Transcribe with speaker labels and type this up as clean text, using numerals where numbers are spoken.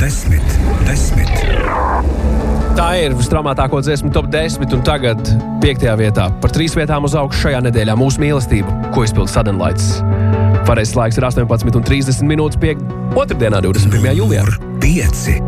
Speaker 1: 10.
Speaker 2: Tā ir visstraumētāko dziesmu top 10, un tagad 5. vietā. Par 3 vietām uz augšu šajā nedēļā Mūsu mīlestība, ko izpilda Sudden Lights. Pareizais laiks ir 18:30 otrdien, 21. jūlijā.
Speaker 1: 5.